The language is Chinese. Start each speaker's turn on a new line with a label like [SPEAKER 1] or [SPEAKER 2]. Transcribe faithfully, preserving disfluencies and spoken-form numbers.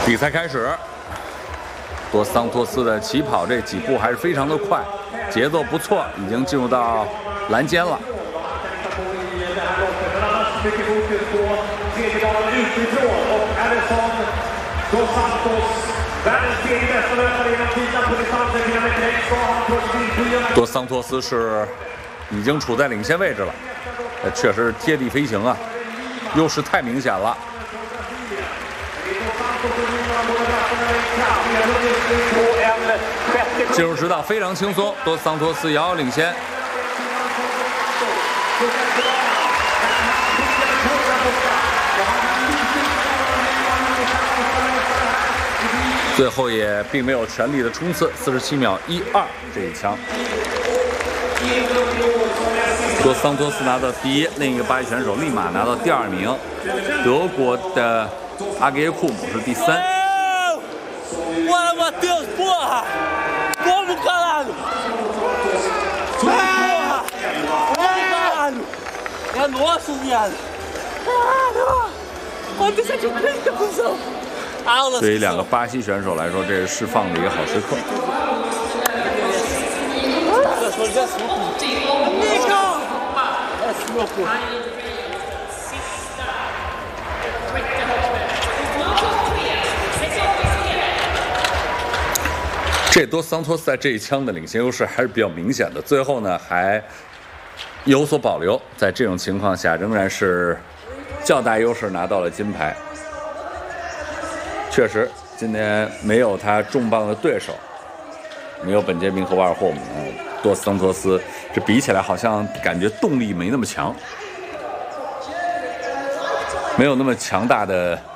[SPEAKER 1] 比赛开始，多桑托斯的起跑这几步还是非常的快，节奏不错，已经进入到栏间了。多桑托斯是已经处在领先位置了，呃，确实贴地飞行啊，优势太明显了。 进入直道非常轻松，多桑托斯遥遥领先。最后也并没有全力的冲刺，四十七秒一二这一枪。多桑托斯拿到第一，另一个巴西选手立马拿到第二名。德国的阿格耶库姆是第三。
[SPEAKER 2] Bora, Matheus, porra! Como, caralho? Porra! Caralho! É nosso, viado! Caralho! Ontem você tinha que cuzão!
[SPEAKER 1] 对于两个巴西选手来说，这是释放的一个好时刻。这多桑托斯在这一枪的领先优势还是比较明显的，最后呢还有所保留，在这种情况下仍然是较大优势拿到了金牌。确实，今天没有他重磅的对手，没有本杰明和瓦尔霍姆，多桑托斯这比起来好像感觉动力没那么强，没有那么强大的